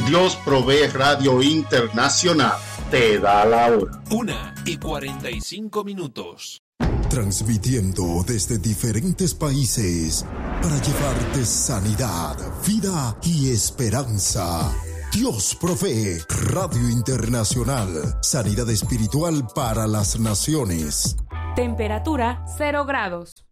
Dios Provee Radio Internacional te da la hora. 1:45. Transmitiendo desde diferentes países para llevarte sanidad, vida y esperanza. Dios Provee Radio Internacional. Sanidad espiritual para las naciones. Temperatura 0 grados.